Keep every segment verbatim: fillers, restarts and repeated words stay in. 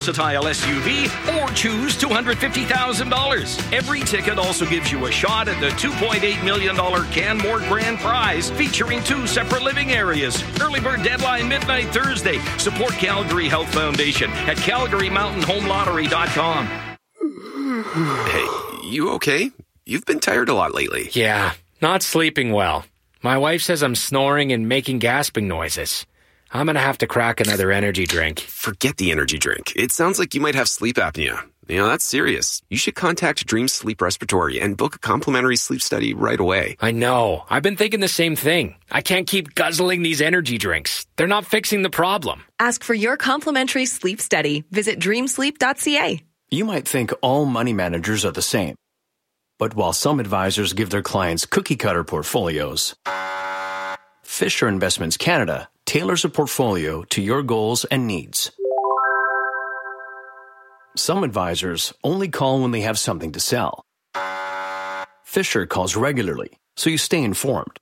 Versatile S U V or choose two hundred fifty thousand dollars. Every ticket also gives you a shot at the two point eight million dollars Canmore Grand Prize featuring two separate living areas. Early bird deadline midnight Thursday. Support Calgary Health Foundation at calgary mountain home lottery dot com. Hey, you okay? You've been tired a lot lately. Yeah, not sleeping well. My wife says I'm snoring and making gasping noises. I'm going to have to crack another energy drink. Forget the energy drink. It sounds like you might have sleep apnea. You know, that's serious. You should contact Dream Sleep Respiratory and book a complimentary sleep study right away. I know. I've been thinking the same thing. I can't keep guzzling these energy drinks. They're not fixing the problem. Ask for your complimentary sleep study. Visit dream sleep dot c a. You might think all money managers are the same. But while some advisors give their clients cookie-cutter portfolios, Fisher Investments Canada tailors a portfolio to your goals and needs. Some advisors only call when they have something to sell. Fisher calls regularly, so you stay informed.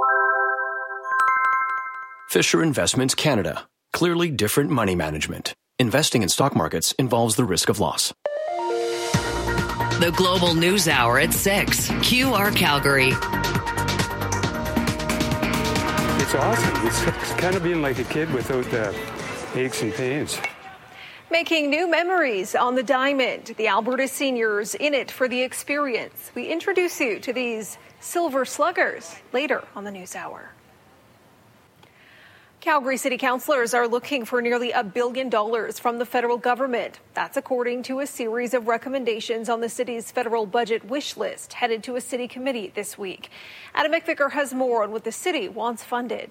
Fisher Investments Canada. Clearly different money management. Investing in stock markets involves the risk of loss. The Global News Hour at six. Q R Calgary. It's awesome. It's, it's kind of being like a kid without the aches and pains. Making new memories on the Diamond. The Alberta seniors in it for the experience. We introduce you to these Silver Sluggers later on the News Hour. Calgary City Councillors are looking for nearly a billion dollars from the federal government. That's according to a series of recommendations on the city's federal budget wish list headed to a city committee this week. Adam McVicker has more on what the city wants funded.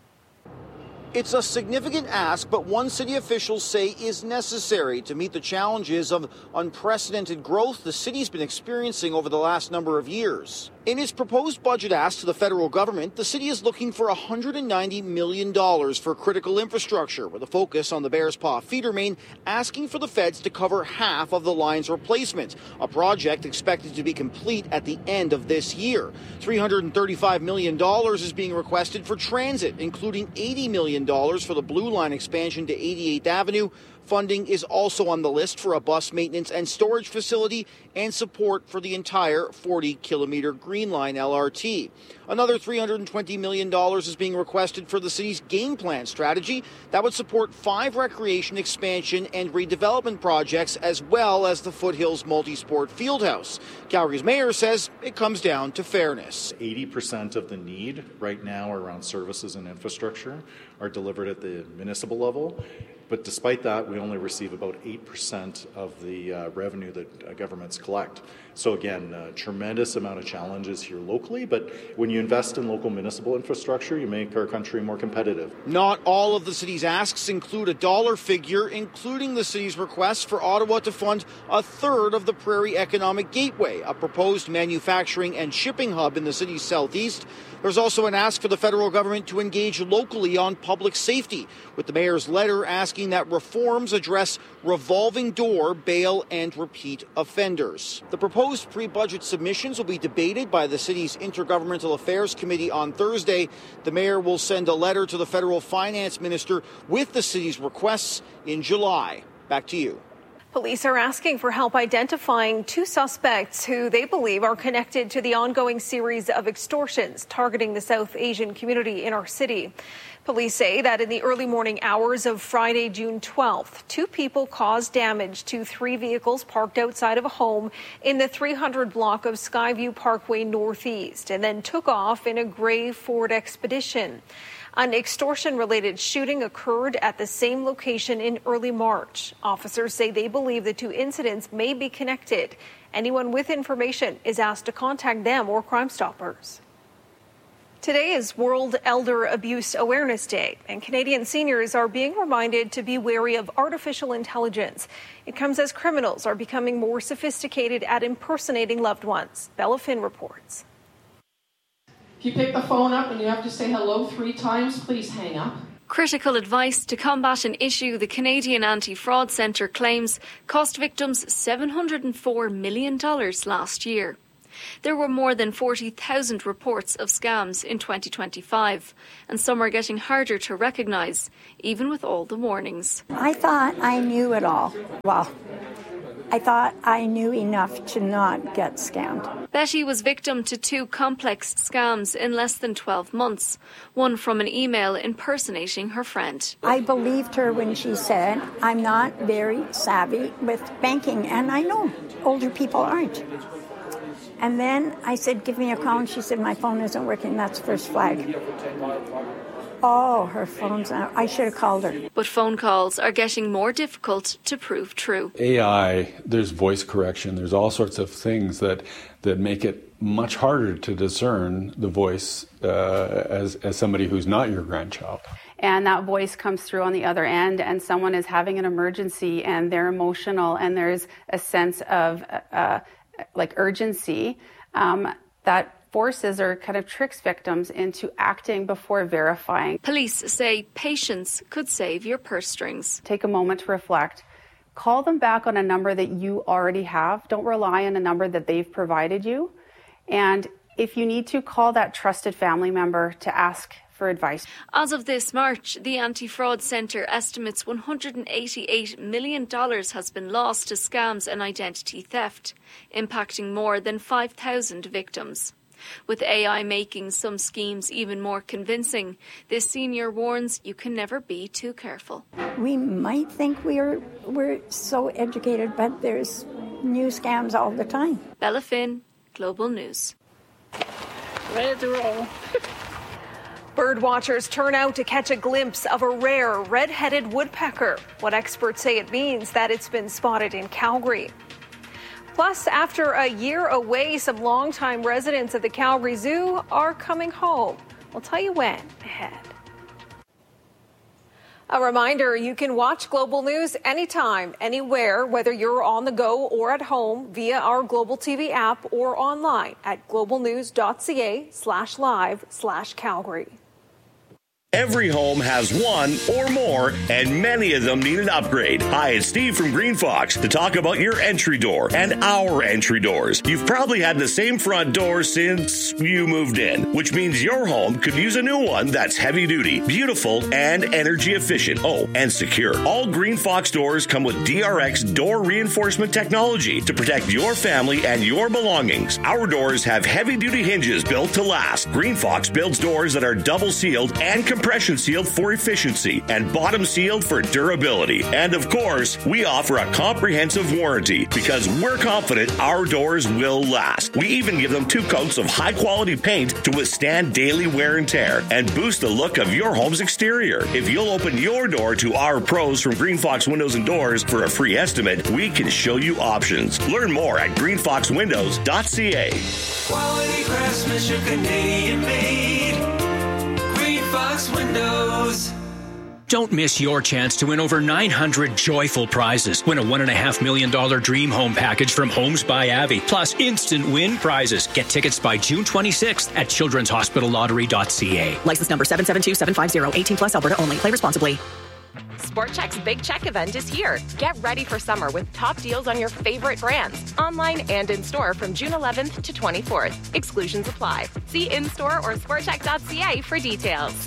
It's a significant ask, but one city officials say is necessary to meet the challenges of unprecedented growth the city's been experiencing over the last number of years. In its proposed budget ask to the federal government, the city is looking for one hundred ninety million dollars for critical infrastructure, with a focus on the Bears Paw feeder main, asking for the feds to cover half of the line's replacement, a project expected to be complete at the end of this year. three hundred thirty-five million dollars is being requested for transit, including eighty million dollars for the Blue Line expansion to eighty-eighth Avenue. Funding is also on the list for a bus maintenance and storage facility and support for the entire forty kilometer Green Line L R T. Another three hundred twenty million dollars is being requested for the city's game plan strategy that would support five recreation expansion and redevelopment projects, as well as the Foothills Multisport Fieldhouse. Calgary's mayor says it comes down to fairness. eighty percent of the need right now around services and infrastructure are delivered at the municipal level. But despite that, we only receive about eight percent of the uh, revenue that uh, governments collect. So again, a tremendous amount of challenges here locally, but when you invest in local municipal infrastructure, you make our country more competitive. Not all of the city's asks include a dollar figure, including the city's request for Ottawa to fund a third of the Prairie Economic Gateway, a proposed manufacturing and shipping hub in the city's southeast. There's also an ask for the federal government to engage locally on public safety, with the mayor's letter asking that reforms address revolving door, bail, and repeat offenders. The proposed pre-budget submissions will be debated by the city's Intergovernmental Affairs Committee on Thursday. The mayor will send a letter to the federal finance minister with the city's requests in July. Back to you. Police are asking for help identifying two suspects who they believe are connected to the ongoing series of extortions targeting the South Asian community in our city. Police say that in the early morning hours of Friday, June twelfth, two people caused damage to three vehicles parked outside of a home in the three hundred block of Skyview Parkway Northeast and then took off in a gray Ford Expedition. An extortion-related shooting occurred at the same location in early March. Officers say they believe the two incidents may be connected. Anyone with information is asked to contact them or Crime Stoppers. Today is World Elder Abuse Awareness Day, and Canadian seniors are being reminded to be wary of artificial intelligence. It comes as criminals are becoming more sophisticated at impersonating loved ones. Bella Finn reports. If you pick the phone up and you have to say hello three times, please hang up. Critical advice to combat an issue the Canadian Anti-Fraud Centre claims cost victims seven hundred four million dollars last year. There were more than forty thousand reports of scams in twenty twenty-five, and some are getting harder to recognise, even with all the warnings. I thought I knew it all. Well, I thought I knew enough to not get scammed. Betty was victim to two complex scams in less than twelve months, one from an email impersonating her friend. I believed her when she said, I'm not very savvy with banking, and I know older people aren't. And then I said, give me a call, and she said, my phone isn't working. That's first flag. Oh, her phone's out. I should have called her. But phone calls are getting more difficult to prove true. A I, there's voice correction, there's all sorts of things that, that make it much harder to discern the voice uh, as, as somebody who's not your grandchild. And that voice comes through on the other end, and someone is having an emergency, and they're emotional, and there's a sense of uh, like urgency um, that forces or kind of tricks victims into acting before verifying. Police say patience could save your purse strings. Take a moment to reflect. Call them back on a number that you already have. Don't rely on a number that they've provided you. And if you need to, call that trusted family member to ask for advice. As of this March, the Anti-Fraud Centre estimates one hundred eighty-eight million dollars has been lost to scams and identity theft, impacting more than five thousand victims. With A I making some schemes even more convincing, this senior warns you can never be too careful. We might think we're we're so educated, but there's new scams all the time. Bella Finn, Global News. Ready to roll. Bird watchers turn out to catch a glimpse of a rare red-headed woodpecker. What experts say it means that it's been spotted in Calgary. Plus, after a year away, some longtime residents of the Calgary Zoo are coming home. We'll tell you when ahead. A reminder, you can watch Global News anytime, anywhere, whether you're on the go or at home via our Global T V app or online at globalnews.ca slash live slash Calgary. Every home has one or more, and many of them need an upgrade. Hi, it's Steve from Green Fox to talk about your entry door and our entry doors. You've probably had the same front door since you moved in, which means your home could use a new one that's heavy duty, beautiful, and energy efficient. Oh, and secure. All Green Fox doors come with D R X door reinforcement technology to protect your family and your belongings. Our doors have heavy duty hinges built to last. Green Fox builds doors that are double sealed and compressed. Compression sealed for efficiency and bottom sealed for durability. And of course, we offer a comprehensive warranty because we're confident our doors will last. We even give them two coats of high quality paint to withstand daily wear and tear and boost the look of your home's exterior. If you'll open your door to our pros from Green Fox Windows and Doors for a free estimate, we can show you options. Learn more at green fox windows dot c a. Quality craftsmanship, Canadian made. Fox Windows. Don't miss your chance to win over nine hundred joyful prizes. Win a one point five million dollars dream home package from Homes by Avi, plus instant win prizes. Get tickets by June twenty-sixth at children's hospital lottery dot c a. License number seven seven two seven five zero, eighteen plus, Alberta only. Play responsibly. Sport Chek's Big Check event is here. Get ready for summer with top deals on your favorite brands, online and in-store from June eleventh to twenty-fourth. Exclusions apply. See in-store or sport chek dot c a for details.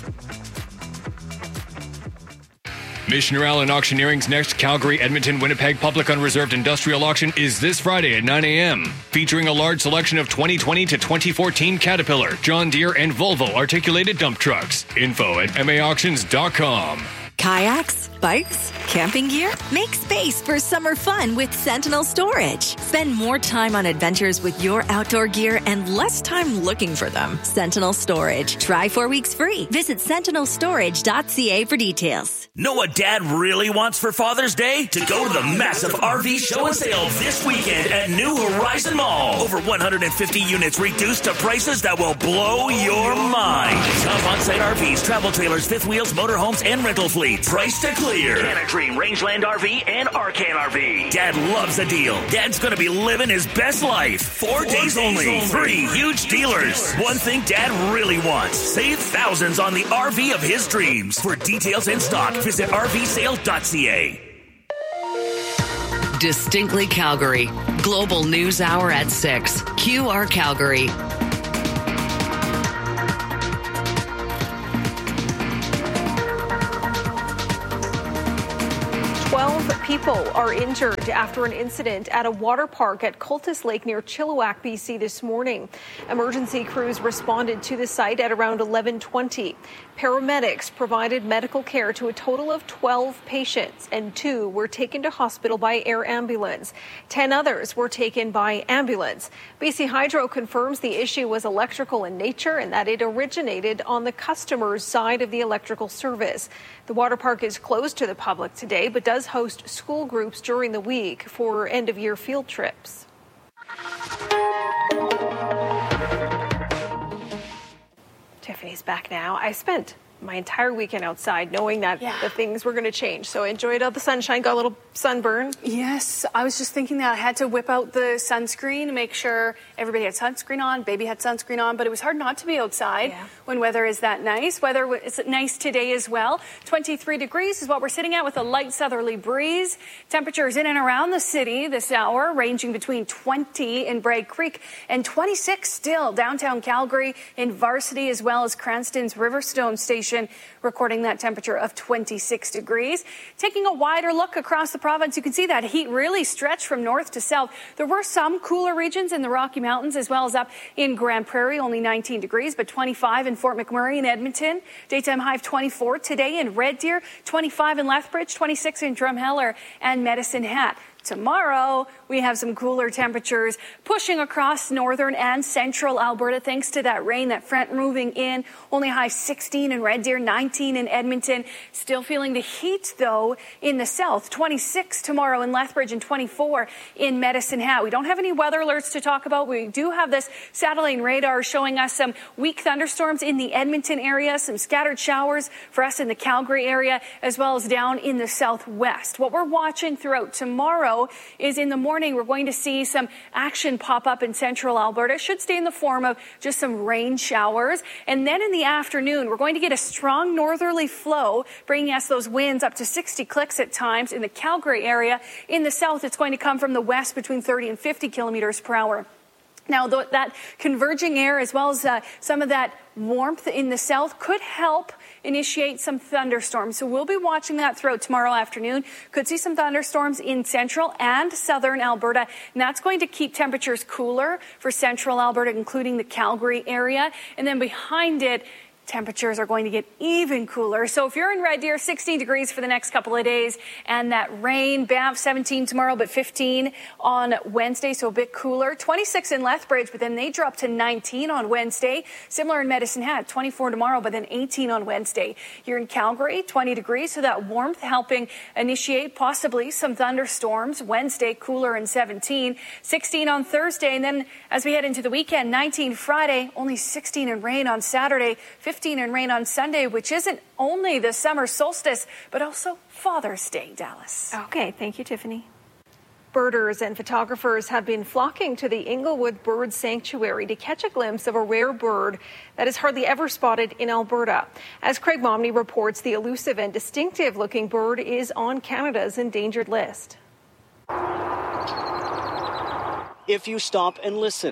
Missioner Allen Auctioneering's next Calgary, Edmonton, Winnipeg Public Unreserved Industrial Auction is this Friday at nine a.m., featuring a large selection of twenty twenty to twenty fourteen Caterpillar, John Deere, and Volvo articulated dump trucks. Info at m a auctions dot com. Kayaks, bikes, camping gear? Make space for summer fun with Sentinel Storage. Spend more time on adventures with your outdoor gear and less time looking for them. Sentinel Storage. Try four weeks free. Visit sentinel storage dot c a for details. Know what Dad really wants for Father's Day? To go to the massive R V show and sale this weekend at New Horizon Mall. Over one hundred fifty units reduced to prices that will blow your mind. Shop on-site R Vs, travel trailers, fifth wheels, motorhomes, and rental fleets. Price to clear. Canna Dream, Rangeland R V, and Arcan R V. Dad loves a deal. Dad's going to be living his best life. Four, Four days, days only. only. Three huge dealers. One thing Dad really wants. Save thousands on the R V of his dreams. For details and stock, visit r v sale dot c a. Distinctly Calgary. Global News Hour at six. Q R Calgary. Twelve people are injured after an incident at a water park at Cultus Lake near Chilliwack, B C this morning. Emergency crews responded to the site at around eleven twenty. Paramedics provided medical care to a total of twelve patients, and two were taken to hospital by air ambulance. Ten others were taken by ambulance. B C Hydro confirms the issue was electrical in nature and that it originated on the customer's side of the electrical service. The water park is closed to the public today, but does host school groups during the week for end-of-year field trips. Tiffany's back now. I spent my entire weekend outside knowing that yeah. the things were going to change. So I enjoyed all the sunshine, got a little sunburn. Yes, I was just thinking that I had to whip out the sunscreen to make sure everybody had sunscreen on, baby had sunscreen on, but it was hard not to be outside yeah. when weather is that nice. Weather is nice today as well. twenty-three degrees is what we're sitting at with a light southerly breeze. Temperatures in and around the city this hour ranging between twenty in Bragg Creek and twenty-six still downtown Calgary in Varsity, as well as Cranston's Riverstone Station, recording that temperature of twenty-six degrees. Taking a wider look across the province, you can see that heat really stretched from north to south. There were some cooler regions in the Rocky Mountains as well as up in Grand Prairie, only nineteen degrees, but twenty-five in Fort McMurray and Edmonton. Daytime high of twenty-four today in Red Deer, twenty-five in Lethbridge, twenty-six in Drumheller and Medicine Hat. Tomorrow, we have some cooler temperatures pushing across northern and central Alberta thanks to that rain, that front moving in. Only high sixteen in Red Deer, nineteen in Edmonton. Still feeling the heat, though, in the south. twenty-six tomorrow in Lethbridge and twenty-four in Medicine Hat. We don't have any weather alerts to talk about. We do have this satellite radar showing us some weak thunderstorms in the Edmonton area, some scattered showers for us in the Calgary area, as well as down in the southwest. What we're watching throughout tomorrow is in the morning, we're going to see some action pop up in central Alberta. It should stay in the form of just some rain showers. And then in the afternoon, we're going to get a strong northerly flow, bringing us those winds up to sixty clicks at times in the Calgary area. In the south, it's going to come from the west between thirty and fifty kilometers per hour. Now, that converging air, as well as uh, some of that warmth in the south, could help initiate some thunderstorms. So we'll be watching that throughout tomorrow afternoon. Could see some thunderstorms in central and southern Alberta, and that's going to keep temperatures cooler for central Alberta, including the Calgary area. And then behind it, temperatures are going to get even cooler. So if you're in Red Deer, sixteen degrees for the next couple of days, and that rain, Banff seventeen tomorrow, but fifteen on Wednesday, so a bit cooler. twenty-six in Lethbridge, but then they drop to nineteen on Wednesday. Similar in Medicine Hat, twenty-four tomorrow, but then eighteen on Wednesday. Here in Calgary, twenty degrees, so that warmth helping initiate possibly some thunderstorms. Wednesday, cooler and seventeen. sixteen on Thursday, and then as we head into the weekend, nineteen Friday, only sixteen in rain on Saturday, fifteen in rain on Sunday, which isn't only the summer solstice, but also Father's Day, Dallas. Okay, thank you, Tiffany. Birders and photographers have been flocking to the Inglewood Bird Sanctuary to catch a glimpse of a rare bird that is hardly ever spotted in Alberta. As Craig Momney reports, the elusive and distinctive-looking bird is on Canada's endangered list. If you stop and listen,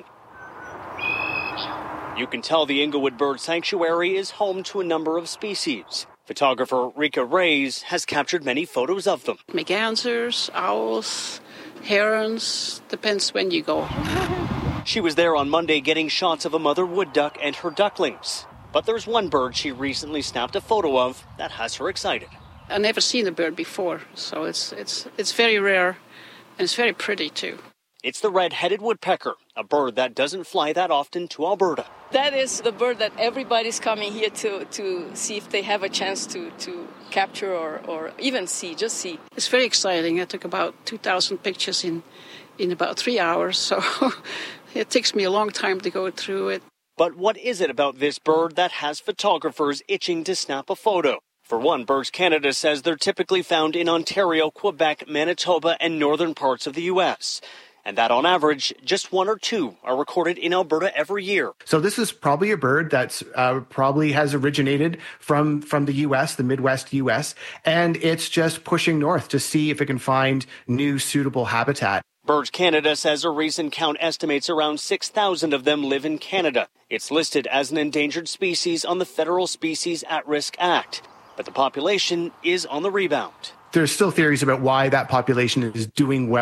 you can tell the Inglewood Bird Sanctuary is home to a number of species. Photographer Rika Reyes has captured many photos of them. Mergansers, owls, herons, depends when you go. She was there on Monday getting shots of a mother wood duck and her ducklings. But there's one bird she recently snapped a photo of that has her excited. I've never seen a bird before, so it's it's it's very rare, and it's very pretty too. It's the red-headed woodpecker, a bird that doesn't fly that often to Alberta. That is the bird that everybody's coming here to, to see if they have a chance to, to capture or, or even see, just see. It's very exciting. I took about two thousand pictures in, in about three hours, so it takes me a long time to go through it. But what is it about this bird that has photographers itching to snap a photo? For one, Birds Canada says they're typically found in Ontario, Quebec, Manitoba, and northern parts of the U S and that on average, just one or two are recorded in Alberta every year. So this is probably a bird that's uh, probably has originated from, from the U S, the Midwest U S, and it's just pushing north to see if it can find new suitable habitat. Birds Canada says a recent count estimates around six thousand of them live in Canada. It's listed as an endangered species on the Federal Species at-Risk Act, but the population is on the rebound. There's still theories about why that population is doing well.